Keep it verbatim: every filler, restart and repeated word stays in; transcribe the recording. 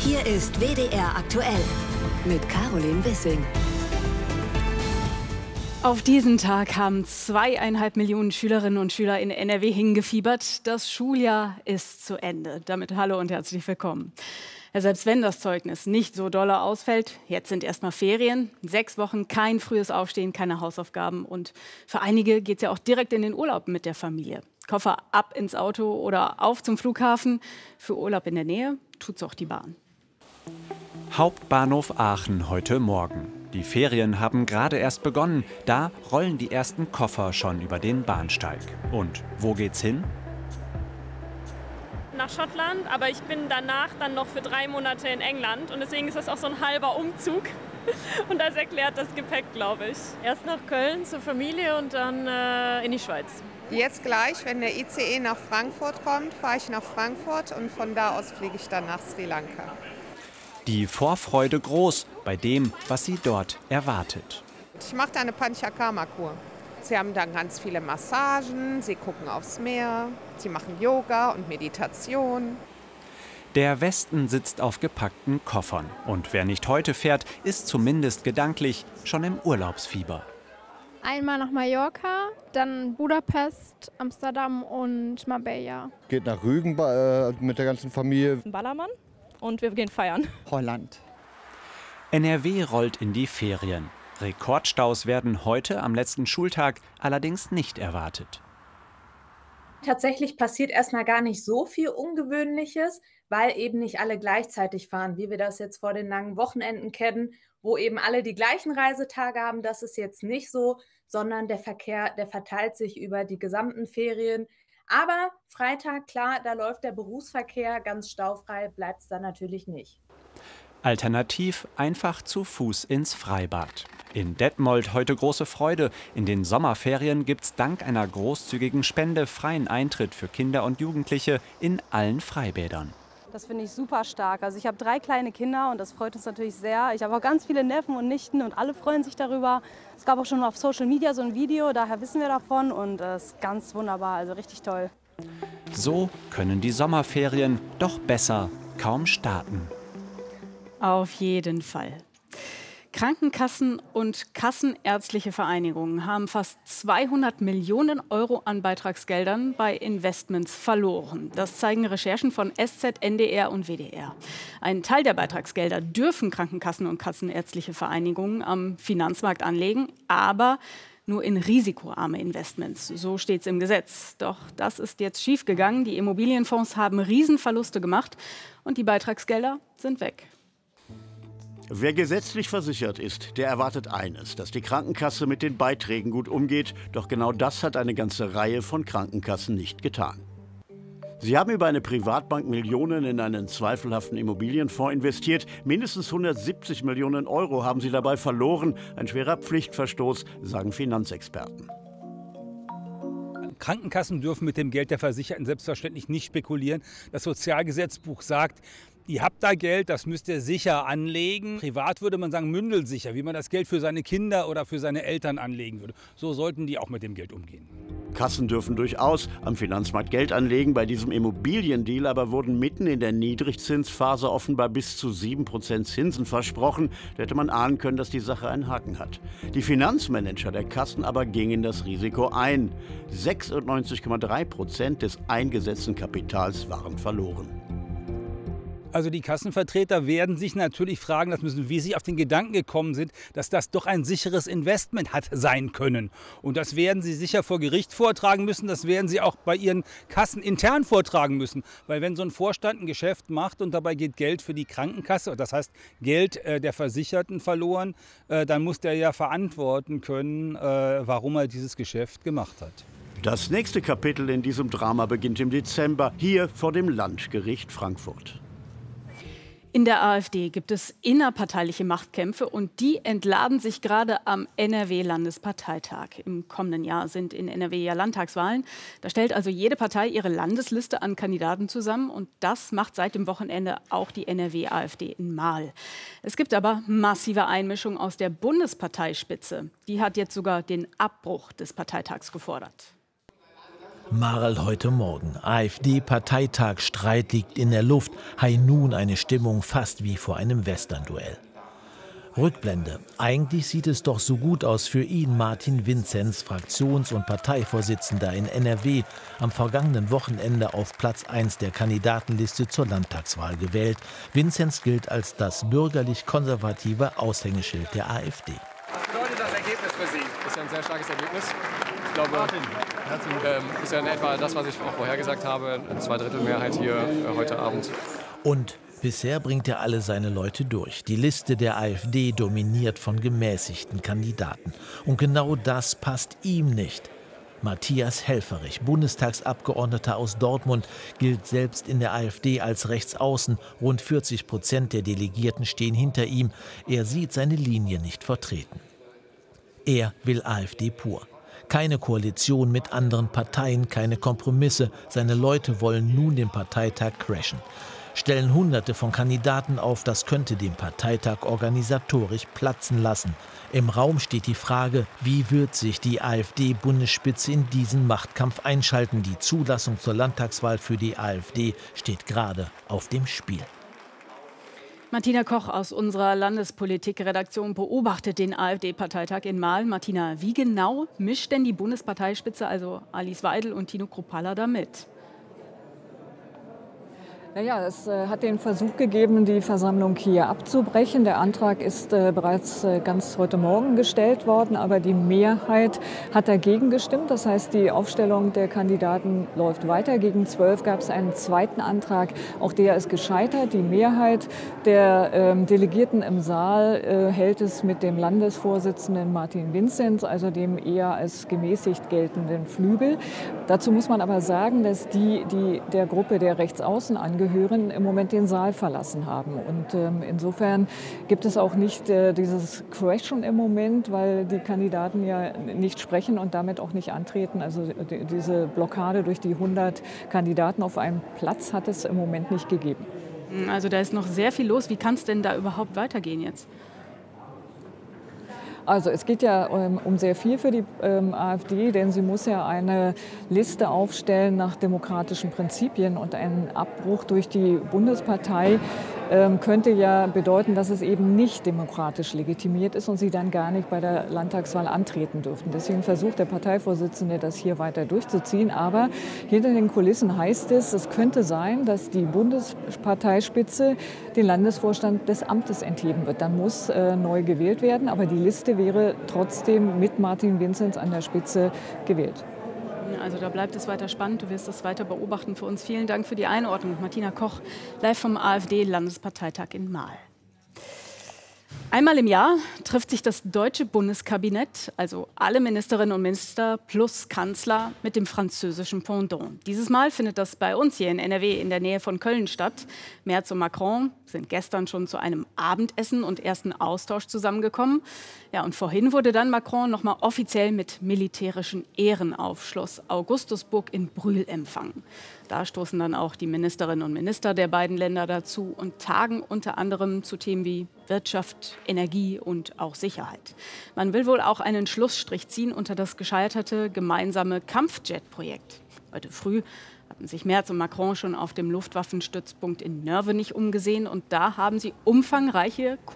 Hier ist W D R aktuell mit Caroline Wissing. Auf diesen Tag haben zweieinhalb Millionen Schülerinnen und Schüler in N R W hingefiebert. Das Schuljahr ist zu Ende. Damit hallo und herzlich willkommen. Ja, selbst wenn das Zeugnis nicht so dolle ausfällt, jetzt sind erstmal Ferien, sechs Wochen kein frühes Aufstehen, keine Hausaufgaben und für einige geht es ja auch direkt in den Urlaub mit der Familie. Koffer ab ins Auto oder auf zum Flughafen. Für Urlaub in der Nähe tut's auch die Bahn. Hauptbahnhof Aachen heute Morgen. Die Ferien haben gerade erst begonnen. Da rollen die ersten Koffer schon über den Bahnsteig. Und wo geht's hin? Nach Schottland, aber ich bin danach dann noch für drei Monate in England und deswegen ist das auch so ein halber Umzug und das erklärt das Gepäck, glaube ich. Erst nach Köln zur Familie und dann äh, in die Schweiz. Jetzt gleich, wenn der I C E nach Frankfurt kommt, fahre ich nach Frankfurt und von da aus fliege ich dann nach Sri Lanka. Die Vorfreude groß bei dem, was sie dort erwartet. Ich mache da eine Panchakarma-Kur. Sie haben dann ganz viele Massagen, sie gucken aufs Meer, sie machen Yoga und Meditation. Der Westen sitzt auf gepackten Koffern. Und wer nicht heute fährt, ist zumindest gedanklich schon im Urlaubsfieber. Einmal nach Mallorca, dann Budapest, Amsterdam und Marbella. Geht nach Rügen äh, mit der ganzen Familie. Ballermann und wir gehen feiern. Holland. N R W rollt in die Ferien. Rekordstaus werden heute am letzten Schultag allerdings nicht erwartet. Tatsächlich passiert erstmal gar nicht so viel Ungewöhnliches, weil eben nicht alle gleichzeitig fahren, wie wir das jetzt vor den langen Wochenenden kennen, wo eben alle die gleichen Reisetage haben. Das ist jetzt nicht so, sondern der Verkehr, der verteilt sich über die gesamten Ferien. Aber Freitag, klar, da läuft der Berufsverkehr, ganz staufrei bleibt es dann natürlich nicht. Alternativ einfach zu Fuß ins Freibad. In Detmold heute große Freude. In den Sommerferien gibt's dank einer großzügigen Spende freien Eintritt für Kinder und Jugendliche in allen Freibädern. Das finde ich super stark. Also ich habe drei kleine Kinder und das freut uns natürlich sehr. Ich habe auch ganz viele Neffen und Nichten und alle freuen sich darüber. Es gab auch schon auf Social Media so ein Video, daher wissen wir davon und es ist ganz wunderbar, also richtig toll. So können die Sommerferien doch besser kaum starten. Auf jeden Fall. Krankenkassen und kassenärztliche Vereinigungen haben fast zweihundert Millionen Euro an Beitragsgeldern bei Investments verloren. Das zeigen Recherchen von S Z, N D R und W D R. Ein Teil der Beitragsgelder dürfen Krankenkassen und kassenärztliche Vereinigungen am Finanzmarkt anlegen, aber nur in risikoarme Investments. So steht es im Gesetz. Doch das ist jetzt schiefgegangen. Die Immobilienfonds haben Riesenverluste gemacht und die Beitragsgelder sind weg. Wer gesetzlich versichert ist, der erwartet eines, dass die Krankenkasse mit den Beiträgen gut umgeht. Doch genau das hat eine ganze Reihe von Krankenkassen nicht getan. Sie haben über eine Privatbank Millionen in einen zweifelhaften Immobilienfonds investiert. Mindestens hundertsiebzig Millionen Euro haben sie dabei verloren. Ein schwerer Pflichtverstoß, sagen Finanzexperten. Krankenkassen dürfen mit dem Geld der Versicherten selbstverständlich nicht spekulieren. Das Sozialgesetzbuch sagt, ihr habt da Geld, das müsst ihr sicher anlegen. Privat würde man sagen mündelsicher, wie man das Geld für seine Kinder oder für seine Eltern anlegen würde. So sollten die auch mit dem Geld umgehen. Kassen dürfen durchaus am Finanzmarkt Geld anlegen. Bei diesem Immobiliendeal aber wurden mitten in der Niedrigzinsphase offenbar bis zu sieben Prozent Zinsen versprochen. Da hätte man ahnen können, dass die Sache einen Haken hat. Die Finanzmanager der Kassen aber gingen das Risiko ein. sechsundneunzig Komma drei Prozent des eingesetzten Kapitals waren verloren. Also die Kassenvertreter werden sich natürlich fragen, das müssen, wie sie auf den Gedanken gekommen sind, dass das doch ein sicheres Investment hat sein können. Und das werden sie sicher vor Gericht vortragen müssen, das werden sie auch bei ihren Kassen intern vortragen müssen. Weil wenn so ein Vorstand ein Geschäft macht und dabei geht Geld für die Krankenkasse, das heißt Geld äh, der Versicherten verloren, äh, dann muss der ja verantworten können, äh, warum er dieses Geschäft gemacht hat. Das nächste Kapitel in diesem Drama beginnt im Dezember, hier vor dem Landgericht Frankfurt. In der AfD gibt es innerparteiliche Machtkämpfe und die entladen sich gerade am N R W-Landesparteitag. Im kommenden Jahr sind in N R W ja Landtagswahlen. Da stellt also jede Partei ihre Landesliste an Kandidaten zusammen und das macht seit dem Wochenende auch die N R W-AfD in Marl. Es gibt aber massive Einmischung aus der Bundesparteispitze. Die hat jetzt sogar den Abbruch des Parteitags gefordert. Marl heute Morgen. AfD-Parteitag, Streit liegt in der Luft. Hei nun eine Stimmung fast wie vor einem Western-Duell. Rückblende. Eigentlich sieht es doch so gut aus für ihn, Martin Vinzenz, Fraktions- und Parteivorsitzender in N R W, am vergangenen Wochenende auf Platz eins der Kandidatenliste zur Landtagswahl gewählt. Vinzenz gilt als das bürgerlich-konservative Aushängeschild der AfD. Was bedeutet das Ergebnis für Sie? Das ist ja ein sehr starkes Ergebnis. Ich glaube, ähm, ist ja in etwa das, was ich auch vorhergesagt habe, eine Zweidrittelmehrheit hier äh, heute Abend. Und bisher bringt er alle seine Leute durch. Die Liste der AfD dominiert von gemäßigten Kandidaten. Und genau das passt ihm nicht. Matthias Helfferich, Bundestagsabgeordneter aus Dortmund, gilt selbst in der AfD als Rechtsaußen. Rund vierzig Prozent der Delegierten stehen hinter ihm. Er sieht seine Linie nicht vertreten. Er will AfD pur. Keine Koalition mit anderen Parteien, keine Kompromisse. Seine Leute wollen nun den Parteitag crashen. Stellen Hunderte von Kandidaten auf, das könnte den Parteitag organisatorisch platzen lassen. Im Raum steht die Frage, wie wird sich die AfD-Bundesspitze in diesen Machtkampf einschalten? Die Zulassung zur Landtagswahl für die AfD steht gerade auf dem Spiel. Martina Koch aus unserer Landespolitik-Redaktion beobachtet den AfD-Parteitag in Marl. Martina, wie genau mischt denn die Bundesparteispitze, also Alice Weidel und Tino Kruppalla, da mit? Naja, es äh, hat den Versuch gegeben, die Versammlung hier abzubrechen. Der Antrag ist äh, bereits äh, ganz heute Morgen gestellt worden, aber die Mehrheit hat dagegen gestimmt. Das heißt, die Aufstellung der Kandidaten läuft weiter. Gegen zwölf gab es einen zweiten Antrag. Auch der ist gescheitert. Die Mehrheit der ähm, Delegierten im Saal äh, hält es mit dem Landesvorsitzenden Martin Vinzenz, also dem eher als gemäßigt geltenden Flügel. Dazu muss man aber sagen, dass die, die der Gruppe der Rechtsaußen angehören, im Moment den Saal verlassen haben. Und ähm, insofern gibt es auch nicht äh, dieses Crashen im Moment, weil die Kandidaten ja nicht sprechen und damit auch nicht antreten. Also die, diese Blockade durch die hundert Kandidaten auf einem Platz hat es im Moment nicht gegeben. Also da ist noch sehr viel los. Wie kann es denn da überhaupt weitergehen jetzt? Also es geht ja ähm, um sehr viel für die ähm, AfD, denn sie muss ja eine Liste aufstellen nach demokratischen Prinzipien. Und ein Abbruch durch die Bundespartei ähm, könnte ja bedeuten, dass es eben nicht demokratisch legitimiert ist und sie dann gar nicht bei der Landtagswahl antreten dürften. Deswegen versucht der Parteivorsitzende, das hier weiter durchzuziehen. Aber hinter den Kulissen heißt es, es könnte sein, dass die Bundesparteispitze den Landesvorstand des Amtes entheben wird. Dann muss äh, neu gewählt werden, aber die Liste wäre trotzdem mit Martin Vinzenz an der Spitze gewählt. Also da bleibt es weiter spannend. Du wirst das weiter beobachten für uns. Vielen Dank für die Einordnung. Martina Koch, live vom AfD-Landesparteitag in Marl. Einmal im Jahr trifft sich das deutsche Bundeskabinett, also alle Ministerinnen und Minister plus Kanzler, mit dem französischen Pendant. Dieses Mal findet das bei uns hier in N R W in der Nähe von Köln statt. Merz und Macron sind gestern schon zu einem Abendessen und ersten Austausch zusammengekommen. Ja, und vorhin wurde dann Macron noch mal offiziell mit militärischen Ehren auf Schloss Augustusburg in Brühl empfangen. Da stoßen dann auch die Ministerinnen und Minister der beiden Länder dazu und tagen unter anderem zu Themen wie Wirtschaft, Energie und auch Sicherheit. Man will wohl auch einen Schlussstrich ziehen unter das gescheiterte gemeinsame Kampfjet-Projekt. Heute früh hatten sich Merz und Macron schon auf dem Luftwaffenstützpunkt in Nörvenich umgesehen und da haben sie umfangreiche